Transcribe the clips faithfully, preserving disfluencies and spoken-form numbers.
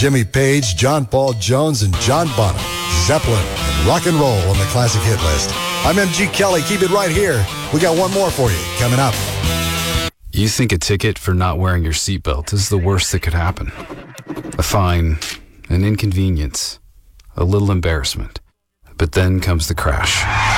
Jimmy Page, John Paul Jones, and John Bonham. Zeppelin and rock and roll on the classic hit list. I'm M G Kelly. Keep it right here. We got one more for you coming up. You think a ticket for not wearing your seatbelt is the worst that could happen. A fine, an inconvenience, a little embarrassment. But then comes the crash.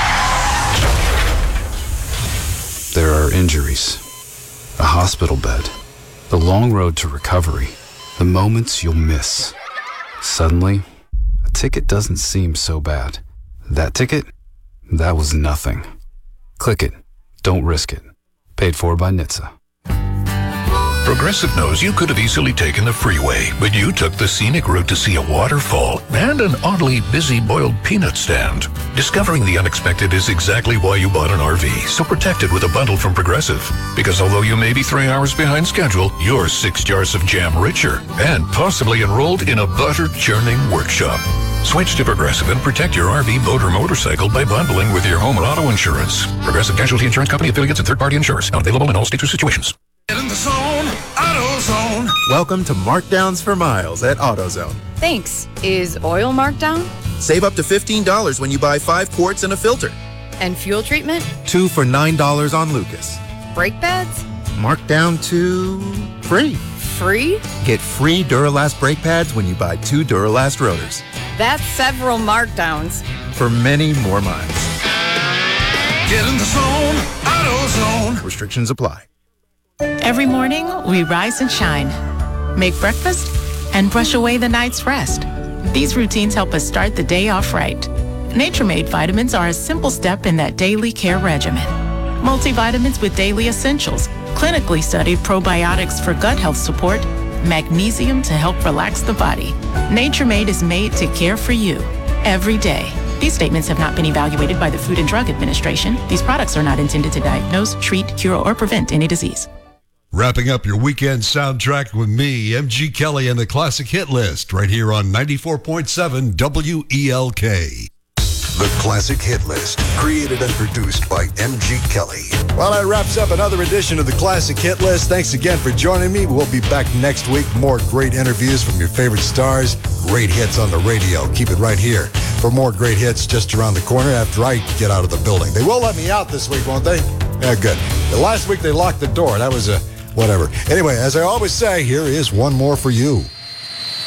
There are injuries, a hospital bed, the long road to recovery, the moments you'll miss. Suddenly, a ticket doesn't seem so bad. That ticket? That was nothing. Click it. Don't risk it. Paid for by N H T S A. Progressive knows you could have easily taken the freeway, but you took the scenic route to see a waterfall and an oddly busy boiled peanut stand. Discovering the unexpected is exactly why you bought an R V, so protect it with a bundle from Progressive. Because although you may be three hours behind schedule, you're six jars of jam richer and possibly enrolled in a butter churning workshop. Switch to Progressive and protect your R V, boat, or motorcycle by bundling with your home and auto insurance. Progressive Casualty Insurance Company, affiliates, and third-party insurers. Not available in all states or situations. Get in the zone, AutoZone. Welcome to Markdowns for Miles at AutoZone. Thanks. Is oil marked down? Save up to fifteen dollars when you buy five quarts and a filter. And fuel treatment? Two for nine dollars on Lucas. Brake pads? Marked down to free. Free? Get free Duralast brake pads when you buy two Duralast rotors. That's several markdowns. For many more miles. Get in the zone, AutoZone. Restrictions apply. Every morning, we rise and shine, make breakfast, and brush away the night's rest. These routines help us start the day off right. Nature-Made vitamins are a simple step in that daily care regimen. Multivitamins with daily essentials, clinically studied probiotics for gut health support, magnesium to help relax the body. Nature-Made is made to care for you every day. These statements have not been evaluated by the Food and Drug Administration. These products are not intended to diagnose, treat, cure, or prevent any disease. Wrapping up your weekend soundtrack with me, M G Kelly, and the Classic Hit List right here on ninety-four point seven W E L K. The Classic Hit List, created and produced by M G Kelly. Well, that wraps up another edition of the Classic Hit List. Thanks again for joining me. We'll be back next week. More great interviews from your favorite stars. Great hits on the radio. Keep it right here for more great hits just around the corner after I get out of the building. They will let me out this week, won't they? Yeah, good. The last week they locked the door. That was a whatever. Anyway, as I always say, here is one more for you.